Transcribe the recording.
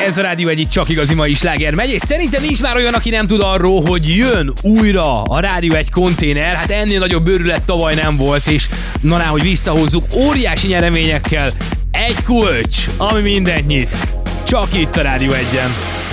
Ez a Rádió egyik csak igazi mai sláger megy, és szerintem nincs már olyan, aki nem tud arról, hogy jön újra a Rádió egy konténer. Hát ennél nagyobb őrület tavaly nem volt, és na hogy visszahozzuk óriási nyereményekkel. Egy kulcs, ami mindent nyit. Csak itt a Rádió egyen.